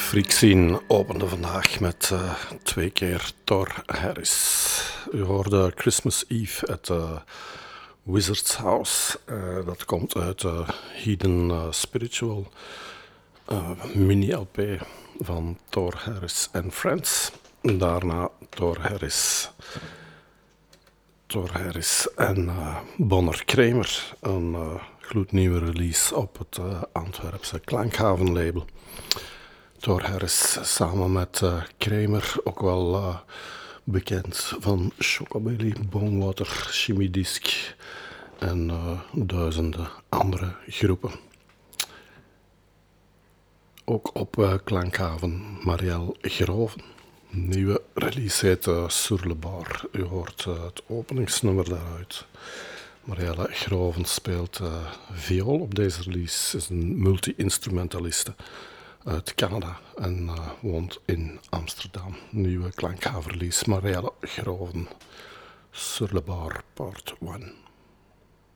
Freak Scene opende vandaag met 2 keer Thor Harris. U hoorde Christmas Eve at Wizard's House. Dat komt uit Hidden Spiritual, mini-LP van Thor Harris and Friends. Daarna Thor Harris en Bonner Kramer, een gloednieuwe release op het Antwerpse Klankhaven-label. Thor Harris samen met Kramer, ook wel bekend van Chocobilly, Bonewater, Chimie Disc en duizenden andere groepen. Ook op Klankhaven Marielle Groven. Nieuwe release heet Sur le Bar. U hoort het openingsnummer daaruit. Marielle Groven speelt viool op deze release. Is een multi-instrumentaliste uit Canada en woont in Amsterdam. Nieuwe Klankhaven release Marielle Groven. Sur le Bar Part 1.